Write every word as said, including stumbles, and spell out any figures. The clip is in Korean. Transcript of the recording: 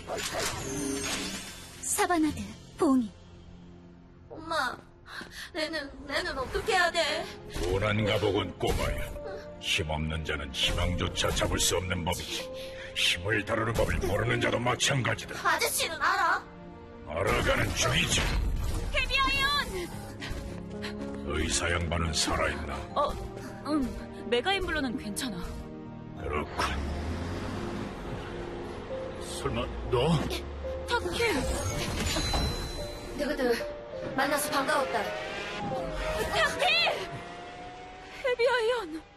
사바나드, 봉인. 엄마, 내는, 내는 어떻게 해야 돼? 고난가 보군, 꼬마야. 힘없는 자는 희망조차 잡을 수 없는 법이지. 힘을 다루는 법을 모르는 자도 마찬가지다. 아저씨는 알아? 알아가는 중이지. 헤비아이온! 의사 양반은 살아있나? 어, 응. 메가인블러는 괜찮아. 그렇군. 설마 너? 타키! 누구들 만나서 반가웠다. 타키! 헤비아이온!